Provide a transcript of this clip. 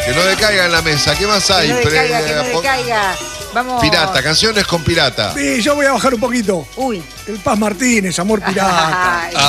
Que no decaiga en la mesa. ¿Qué más hay? Que no decaiga. Vamos. Pirata, canciones con pirata. Sí, yo voy a bajar un poquito. Uy. El Paz Martínez, Amor Pirata.